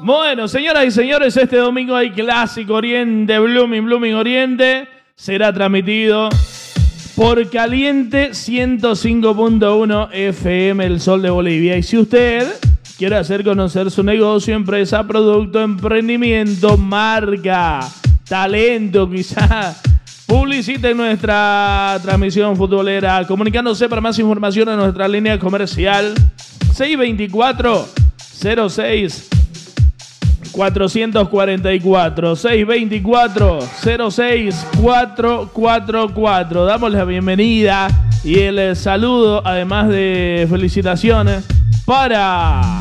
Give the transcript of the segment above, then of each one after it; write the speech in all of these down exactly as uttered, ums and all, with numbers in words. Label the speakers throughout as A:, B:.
A: Bueno, señoras y señores, este domingo hay Clásico Oriente, Blooming, Blooming Oriente. Será transmitido por Caliente ciento cinco punto uno F M, El Sol de Bolivia. Y si usted quiere hacer conocer su negocio, empresa, producto, emprendimiento, marca, talento, quizá, publicite nuestra transmisión futbolera comunicándose para más información a nuestra línea comercial seis dos cuatro, cero seis, cuatro cuatro cuatro, seis dos cuatro, cero seis, cuatro cuatro cuatro. Damos la bienvenida y el saludo, además de felicitaciones, para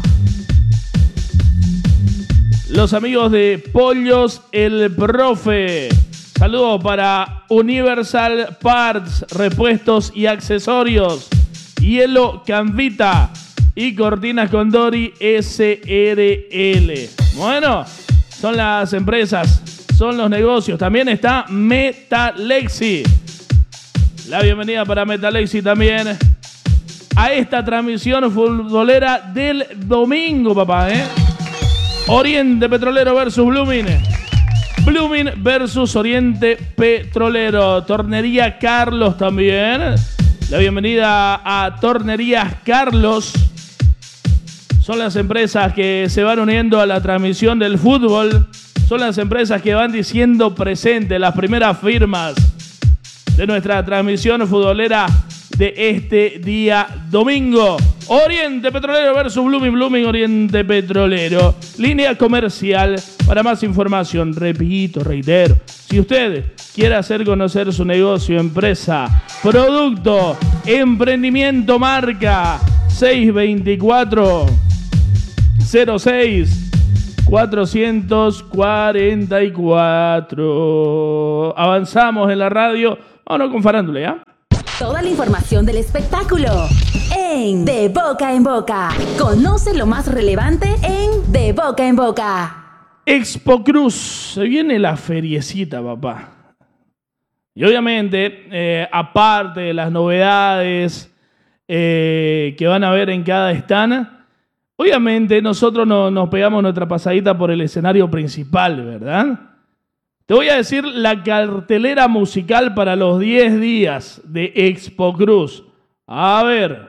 A: los amigos de Pollos El Profe. Saludos para Universal Parts, repuestos y accesorios, Hielo Canvita y Cortinas Condori S R L. Bueno, son las empresas, son los negocios. También está Metalexi. La bienvenida para Metalexi también a esta transmisión futbolera del domingo, papá, ¿eh? Oriente Petrolero versus Blooming. Blooming versus Oriente Petrolero. Tornería Carlos también. La bienvenida a Tornerías Carlos. Son las empresas que se van uniendo a la transmisión del fútbol. Son las empresas que van diciendo presente, las primeras firmas de nuestra transmisión futbolera de este día domingo. Oriente Petrolero versus Blooming, Blooming Oriente Petrolero. Línea comercial para más información. Repito, reitero. Si usted quiere hacer conocer su negocio, empresa, producto, emprendimiento, marca, seis dos cuatro, cero seis, cuatro cuatro cuatro. Avanzamos en la radio. Vámonos con farándula, ¿ya?
B: Toda la información del espectáculo en De Boca en Boca. Conoce lo más relevante en De Boca en Boca.
A: Expo Cruz. Se viene la feriecita, papá. Y obviamente, eh, aparte de las novedades eh, que van a ver en cada stand, obviamente nosotros no, nos pegamos nuestra pasadita por el escenario principal, ¿verdad? Te voy a decir la cartelera musical para los diez días de Expo Cruz. A ver.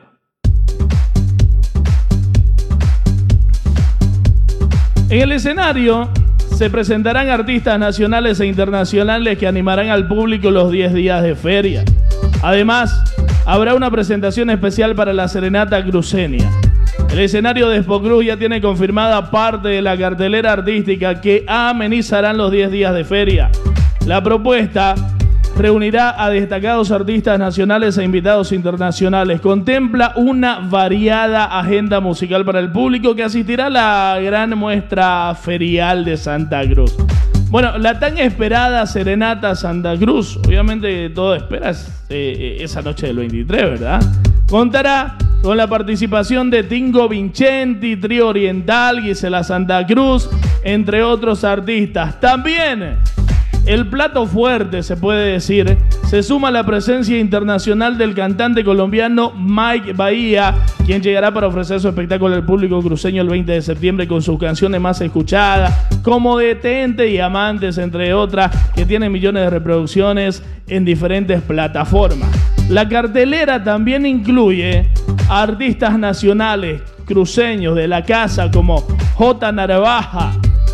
A: En el escenario se presentarán artistas nacionales e internacionales que animarán al público los diez días de feria. Además, habrá una presentación especial para la serenata cruceña. El escenario de Expo Cruz ya tiene confirmada parte de la cartelera artística que amenizarán los diez días de feria. La propuesta reunirá a destacados artistas nacionales e invitados internacionales. Contempla una variada agenda musical para el público que asistirá a la gran muestra ferial de Santa Cruz. Bueno, la tan esperada Serenata Santa Cruz, obviamente todo esperas eh, esa noche del veintitrés, ¿verdad? Contará con la participación de Tingo Vincenti, Trío Oriental, Gisela Santa Cruz, entre otros artistas. También el plato fuerte, se puede decir, se suma a la presencia internacional del cantante colombiano Mike Bahía, quien llegará para ofrecer su espectáculo al público cruceño el veinte de septiembre con sus canciones más escuchadas, como Detente y Amantes, entre otras, que tienen millones de reproducciones en diferentes plataformas. La cartelera también incluye a artistas nacionales cruceños de la casa como J. Narvaja,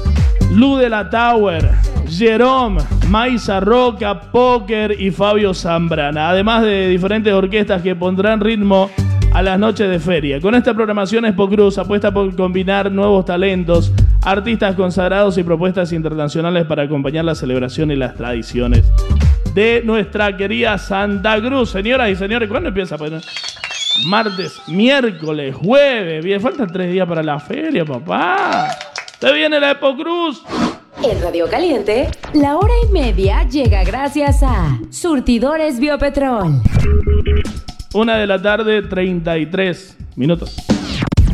A: Lu de la Tower, Jerome, Maisa Roca, Póker y Fabio Zambrana, además de diferentes orquestas que pondrán ritmo a las noches de feria. Con esta programación, Expo Cruz apuesta por combinar nuevos talentos, artistas consagrados y propuestas internacionales para acompañar la celebración y las tradiciones de nuestra querida Santa Cruz. Señoras y señores, ¿cuándo empieza? Pues, martes, miércoles, jueves. Bien, faltan tres días para la feria, papá. ¡Se viene la Expo Cruz!
B: En Radio Caliente, la hora y media llega gracias a Surtidores Biopetrol.
A: Una de la tarde, treinta y tres minutos.